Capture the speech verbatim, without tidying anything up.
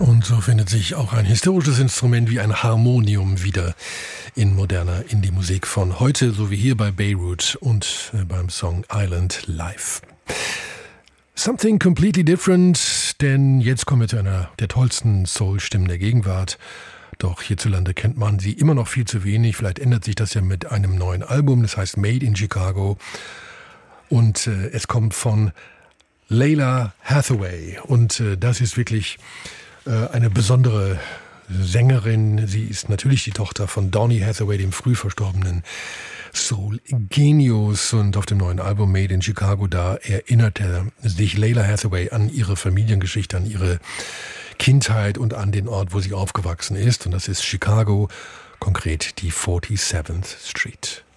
Und so findet sich auch ein historisches Instrument wie ein Harmonium wieder in moderner Indie-Musik von heute, so wie hier bei Beirut und beim Song Island Live. Something completely different, denn jetzt kommen wir zu einer der tollsten Soul-Stimmen der Gegenwart. Doch hierzulande kennt man sie immer noch viel zu wenig. Vielleicht ändert sich das ja mit einem neuen Album, das heißt Made in Chicago. Und äh, es kommt von Lalah Hathaway. Und äh, das ist wirklich äh, eine besondere Sängerin. Sie ist natürlich die Tochter von Donny Hathaway, dem früh verstorbenen Soul-Genius. Und auf dem neuen Album Made in Chicago, da erinnerte sich Lalah Hathaway an ihre Familiengeschichte, an ihre Kindheit und an den Ort, wo sie aufgewachsen ist. Und das ist Chicago, konkret die forty-seventh Street.